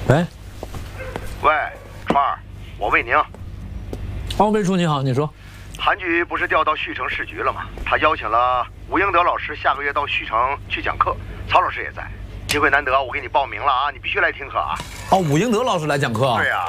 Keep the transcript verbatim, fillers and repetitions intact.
喂， 喂，川儿，我魏宁。 哦，魏叔你好，你说。 韩局不是调到旭城市局了吗？他邀请了吴英德老师下个月到旭城去讲课，曹老师也在。机会难得，我给你报名了啊，你必须来听课啊。 哦，武英德老师来讲课。 对呀、啊。